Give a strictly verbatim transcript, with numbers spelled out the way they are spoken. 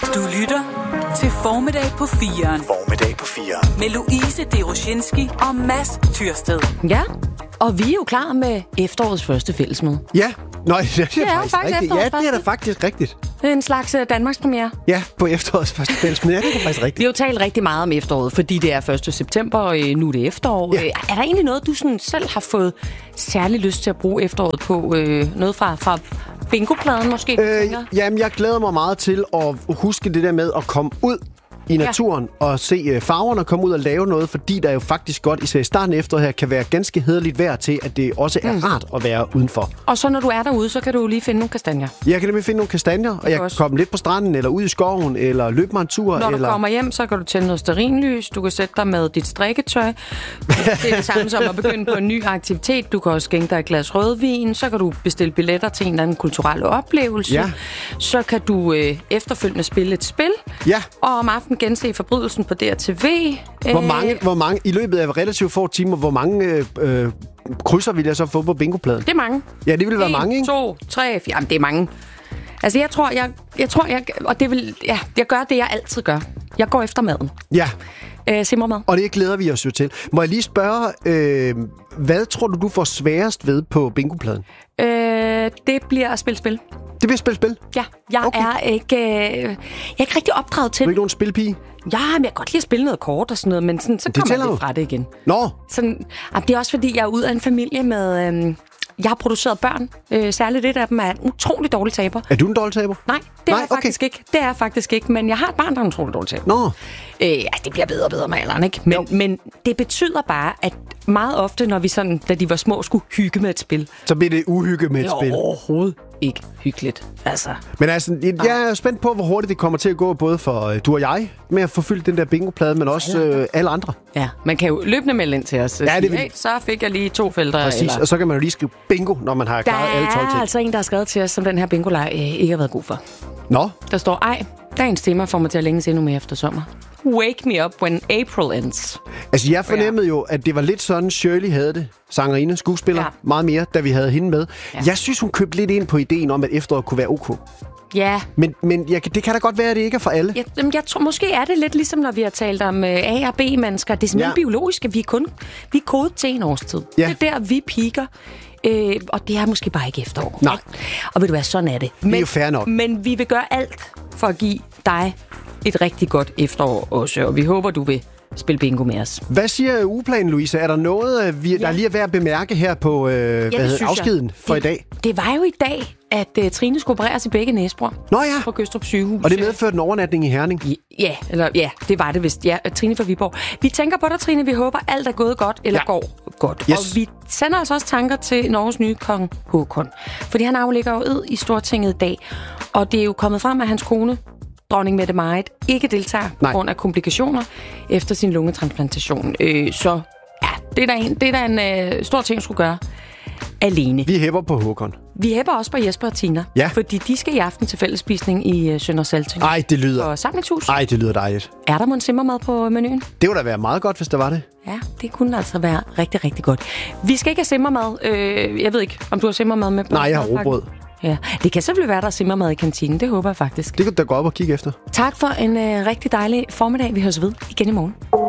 Du lytter til Formiddag på fireren. Formiddag på fireren. Med Louise Deroshinski og Mads Tyrsted. Ja, og vi er jo klar med efterårets første fællesmøde. Ja, Nå, det er, det er er faktisk, faktisk rigtigt. Ja, det er da faktisk rigtigt. Det er en slags uh, Danmarks premiere. Ja, på efterårets første fællesmøde. Ja, det er faktisk rigtigt. Vi har jo talt rigtig meget om efteråret, fordi det er første september, og øh, nu er det efterår. Ja. Øh, er der egentlig noget, du sådan selv har fået særlig lyst til at bruge efteråret på? Øh, noget fra, fra bingopladen måske? Øh, jamen, jeg glæder mig meget til at huske det der med at komme ud i naturen ja. og se farverne og komme ud og lave noget, fordi der jo faktisk godt, især i starten af efteråret her, kan være ganske hæderligt vejr til, at det også er mm. rart at være udenfor. Og så når du er derude, så kan du lige finde nogle kastanjer. Jeg kan nemlig finde nogle kastanjer, og jeg kan komme lidt på stranden, eller ud i skoven, eller løbe mig en tur. Når du eller... kommer hjem, så kan du tænde noget stearinlys, du kan sætte dig med dit strikketøj. Det er det samme som at begynde på en ny aktivitet. Du kan også skænke dig et glas rødvin, så kan du bestille billetter til en eller anden kulturel oplevelse. Ja. Så kan du øh, efterfølgende spille et spil, ja. og om aftenen gense Forbrydelsen på D R T V. Hvor mange, hvor mange, i løbet af relativt få timer, hvor mange øh, øh, krydser vil jeg så få på bingopladen? Det er mange. Ja, det vil være en, mange, ikke? to, tre, fire. Jamen, det er mange. Altså, jeg tror, jeg, jeg tror, jeg, og det vil, ja, jeg gør det, jeg altid gør. Jeg går efter maden. Ja. Øh, simmermad. Og det glæder vi os jo til. Må jeg lige spørge, øh, hvad tror du, du får sværest ved på bingopladen? Øh, det bliver at spille spil. Det bliver spil spil? Ja, jeg okay. er ikke, øh, jeg er ikke rigtig opdraget til. Du er ikke nogen spilpige? Ja, men jeg kan godt lide at spille noget kort og sådan noget, men sådan, så det kommer jeg lidt fra det igen. Nå. Sådan, det er også fordi, jeg er ud af en familie med... Øh, jeg har produceret børn. Øh, særligt et af dem er en utrolig dårlig taber. Er du en dårlig taber? Nej, det Nej, er jeg faktisk okay. ikke. Det er jeg faktisk ikke, men jeg har et barn, der er en utrolig dårlig taber. Nå. Øh, altså, det bliver bedre og bedre med alderen, ikke? Men, men det betyder bare, at meget ofte, når vi sådan, da de var små, skulle hygge med et spil. Så bliver det uhygge med et det spil. Det er overhovedet ikke hyggeligt. Altså. Men altså, jeg er spændt på, hvor hurtigt det kommer til at gå, både for øh, du og jeg, med at få fyldt den der bingoplade, men også øh, alle andre. Ja, man kan jo løbende melde ind til os. Ja, det vil... hey, så fik jeg lige to felter. Præcis, eller... og så kan man jo lige skrive bingo, når man har klaret alle tolv ting. Der er altså en, der har skrevet til os, som den her bingo-leg øh, ikke har været god for. Nå? Der står, ej, dagens tema får mig til at længes endnu mere efter sommer. Wake me up when April ends. Altså, jeg fornemmede jo, at det var lidt sådan, Shirley havde det. Sangerine, skuespiller, ja. Meget mere, da vi havde hende med. Ja. Jeg synes, hun købte lidt ind på ideen om, at efteråret kunne være ok. Ja. Men, men jeg, det kan da godt være, at det ikke er for alle. Jeg, jeg tror, måske er det lidt ligesom, når vi har talt om A- og B-mennesker. Det er simpelthen ja. biologisk, at vi er, kun, vi er kodet til en årstid. Ja. Det er der, vi piker. Øh, og det er måske bare ikke efterår. Nej. Og ved du hvad, sådan er det. Men, det er jo fair nok. Men vi vil gøre alt for at give dig et rigtig godt efterår også. Og vi håber, du vil spille bingo med os. Hvad siger ugeplanen, Louise? Er der noget, vi, ja. der lige er værd at bemærke her på øh, ja, hvad hedder, afskeden for det, i dag? Det var jo i dag, at uh, Trine skulle opereres i begge næsebor. Nå ja. På Gødstrup sygehus. Og det medførte en overnatning i Herning. Ja, eller, ja, det var det vist. Ja, Trine fra Viborg. Vi tænker på dig, Trine. Vi håber, alt er gået godt, eller ja. går godt. Yes. Og vi sender altså også tanker til Norges nye kong Håkon. Fordi han aflægger jo ed i Stortinget i dag. Og det er jo kommet frem, at hans kone, dronning Mette Marit, ikke deltager på grund af komplikationer efter sin lungetransplantation. Øh, så ja, det er da en, det er da en øh, stor ting, skulle gøre alene. Vi hæpper på Håkon. Vi hæpper også på Jesper og Tina. Ja. Fordi de skal i aften til fællesspisning i øh, Sønder Salting. Ej, det lyder... Og samlingshus. Ej, det lyder dejligt. Er der mon simmermad på menuen? Det ville da være meget godt, hvis der var det. Ja, det kunne altså være rigtig, rigtig godt. Vi skal ikke have simmermad. Øh, jeg ved ikke, om du har simmermad med på. Nej, jeg har rugbrød. Ja, det kan selvfølgelig være, der er simmermad i kantinen. Det håber jeg faktisk. Det kan du da gå op og kigge efter. Tak for en øh, rigtig dejlig formiddag. Vi høres ved igen i morgen.